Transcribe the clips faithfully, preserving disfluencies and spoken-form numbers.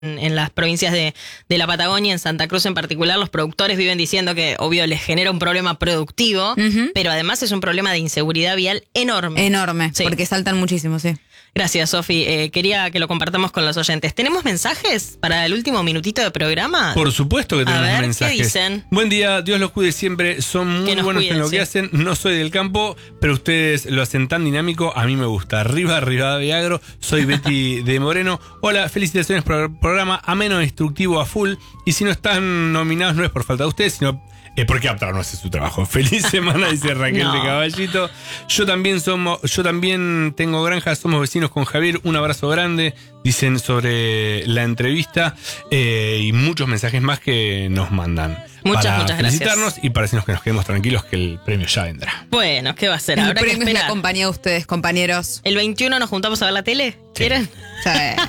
en las provincias de, de la Patagonia, en Santa Cruz en particular, los productores viven diciendo que, obvio, les genera un problema productivo, uh-huh. pero además es un problema de inseguridad vial enorme. Enorme, sí. Porque saltan muchísimo, sí. Gracias, Sofi. Eh, quería que lo compartamos con los oyentes. ¿Tenemos mensajes para el último minutito de programa? Por supuesto que tenemos A ver, mensajes. ¿qué dicen? Buen día, Dios los cuide siempre. Son muy buenos cuiden, en lo sí. que hacen. No soy del campo, pero ustedes lo hacen tan dinámico. A mí me gusta. Arriba, Rivadavia Agro. Soy Betty de Moreno. Hola, felicitaciones por el programa. Ameno, instructivo a full. Y si no están nominados, no es por falta de ustedes, sino es porque Aptar no hace su trabajo. Feliz semana, dice Raquel no. de Caballito. Yo también somos, yo también tengo granja, somos vecinos con Javier. Un abrazo grande, dicen sobre la entrevista eh, y muchos mensajes más que nos mandan. Muchas, para muchas felicitarnos gracias. Y para decirnos que nos quedemos tranquilos que el premio ya vendrá. Bueno, ¿qué va a ser? El Habrá premio que esperar. es la compañía de ustedes, compañeros. ¿El veintiuno nos juntamos a ver la tele? ¿Quieren? Sí.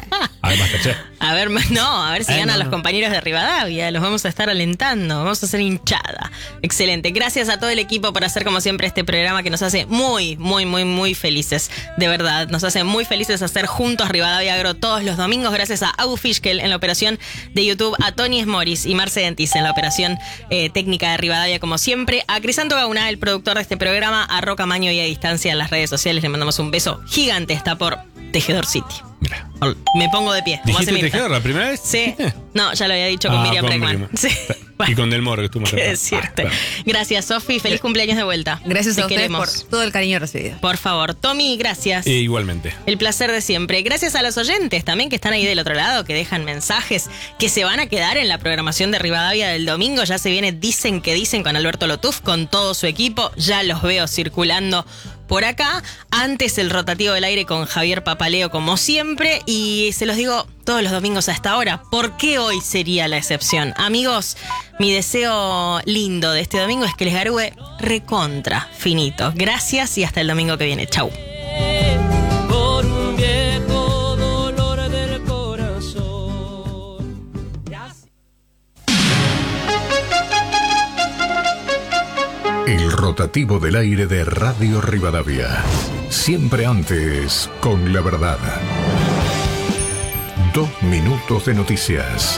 A ver, Masterchef. A ver, no, a ver si Ay, ganan no, los no. compañeros de Rivadavia. Los vamos a estar alentando. Vamos a hacer hinchada. Excelente. Gracias a todo el equipo por hacer, como siempre, este programa que nos hace muy, muy, muy, muy felices. De verdad, nos hace muy felices hacer juntos Rivadavia Agro todos los domingos. Gracias a Agu Fischkel en la operación de YouTube, a Tony Smoris y Marce Dentis en la operación eh, técnica de Rivadavia, como siempre. A Crisanto Gauná, el productor de este programa. A Roca Maño y a distancia en las redes sociales. Le mandamos un beso gigante. Está por Tejedor City. Mira. Me pongo de pie. como hace ¿Dijiste Mirta. Tejedor la primera vez? Sí. No, ya lo había dicho con Ah, Miriam con Bregman. Miriam. Sí. Y con Del Moro, que estuvo más ¿Qué cerca. decirte? Ah, claro. Gracias, Sofi. Feliz cumpleaños de vuelta. Gracias Te a ustedes queremos. por todo el cariño recibido. Por favor. Tommy, gracias. E igualmente. El placer de siempre. Gracias a los oyentes también que están ahí del otro lado, que dejan mensajes, que se van a quedar en la programación de Rivadavia del domingo. Ya se viene Dicen que Dicen con Alberto Lotuf, con todo su equipo. Ya los veo circulando por acá. Antes el rotativo del aire con Javier Papaleo, como siempre. Y se los digo todos los domingos a esta hora. ¿Por qué hoy sería la excepción? Amigos, mi deseo lindo de este domingo es que les garúe recontra finito. Gracias y hasta el domingo que viene. Chau. Por un viejo dolor del corazón. Gracias. El rotativo del aire de Radio Rivadavia. Siempre antes con la verdad. Dos minutos de noticias.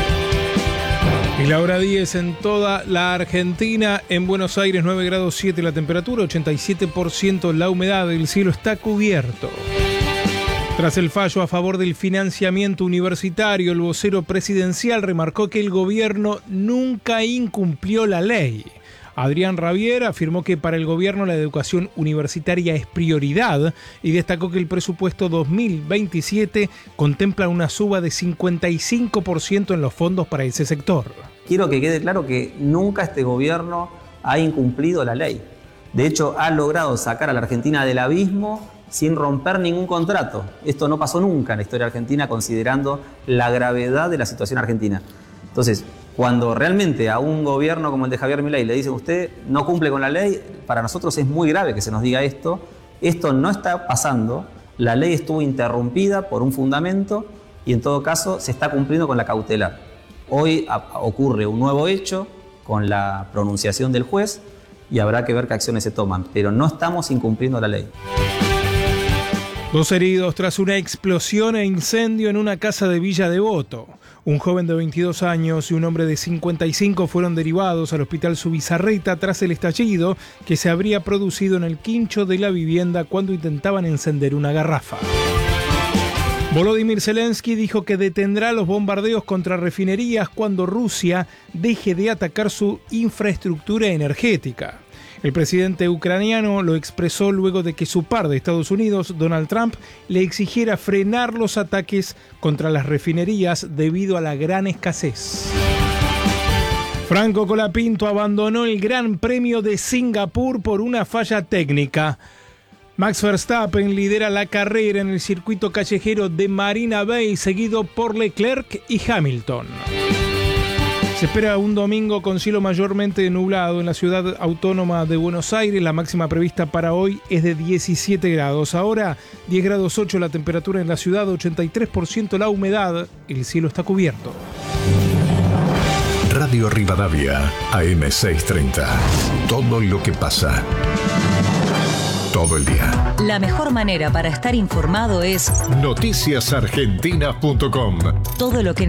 Y la hora diez en toda la Argentina. En Buenos Aires nueve grados siete la temperatura, ochenta y siete por ciento la humedad, el cielo está cubierto. Tras el fallo a favor del financiamiento universitario, el vocero presidencial remarcó que el gobierno nunca incumplió la ley. Adrián Rabier afirmó que para el gobierno la educación universitaria es prioridad y destacó que el presupuesto dos mil veintisiete contempla una suba de cincuenta y cinco por ciento en los fondos para ese sector. Quiero que quede claro que nunca este gobierno ha incumplido la ley. De hecho, ha logrado sacar a la Argentina del abismo sin romper ningún contrato. Esto no pasó nunca en la historia argentina, considerando la gravedad de la situación argentina. Entonces, cuando realmente a un gobierno como el de Javier Milei le dicen usted no cumple con la ley, para nosotros es muy grave que se nos diga esto. Esto no está pasando, la ley estuvo interrumpida por un fundamento y en todo caso se está cumpliendo con la cautelar. Hoy a- ocurre un nuevo hecho con la pronunciación del juez y habrá que ver qué acciones se toman, pero no estamos incumpliendo la ley. Dos heridos tras una explosión e incendio en una casa de Villa Devoto. Un joven de veintidós años y un hombre de cincuenta y cinco fueron derivados al hospital Zubizarreta tras el estallido que se habría producido en el quincho de la vivienda cuando intentaban encender una garrafa. Volodymyr Zelensky dijo que detendrá los bombardeos contra refinerías cuando Rusia deje de atacar su infraestructura energética. El presidente ucraniano lo expresó luego de que su par de Estados Unidos, Donald Trump, le exigiera frenar los ataques contra las refinerías debido a la gran escasez. Franco Colapinto abandonó el Gran Premio de Singapur por una falla técnica. Max Verstappen lidera la carrera en el circuito callejero de Marina Bay, seguido por Leclerc y Hamilton. Se espera un domingo con cielo mayormente nublado en la ciudad autónoma de Buenos Aires. La máxima prevista para hoy es de diecisiete grados. Ahora diez grados ocho la temperatura en la ciudad, ochenta y tres por ciento la humedad. El cielo está cubierto. Radio Rivadavia, A M seiscientos treinta. Todo lo que pasa. todo el día. La mejor manera para estar informado es noticias argentinas punto com. todo lo que